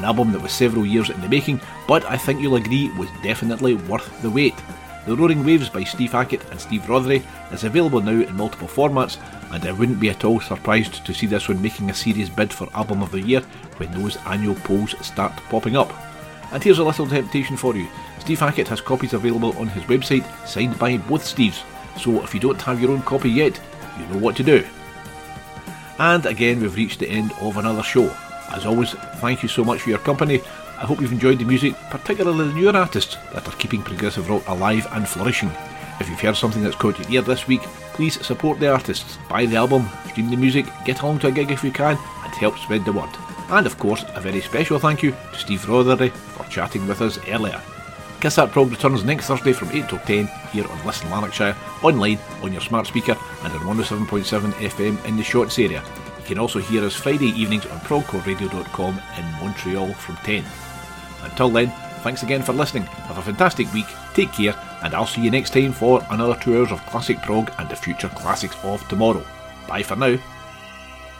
album that was several years in the making, but I think you'll agree was definitely worth the wait. The Roaring Waves by Steve Hackett and Steve Rothery is available now in multiple formats, and I wouldn't be at all surprised to see this one making a serious bid for Album of the Year when those annual polls start popping up. And here's a little temptation for you. Steve Hackett has copies available on his website, signed by both Steves, so if you don't have your own copy yet, you know what to do. And again, we've reached the end of another show. As always, thank you so much for your company. I hope you've enjoyed the music, particularly the newer artists that are keeping progressive rock alive and flourishing. If you've heard something that's caught your ear this week, please support the artists, buy the album, stream the music, get along to a gig if you can, and help spread the word. And of course, a very special thank you to Steve Rothery for chatting with us earlier. Kiss That Prog returns next Thursday from 8 till 10 here on Listen Lanarkshire, online, on your smart speaker, and on 107.7 FM in the Shotts area. You can also hear us Friday evenings on progcoreradio.com in Montreal from 10. Until then, thanks again for listening, have a fantastic week, take care, and I'll see you next time for another 2 hours of classic prog and the future classics of tomorrow. Bye for now.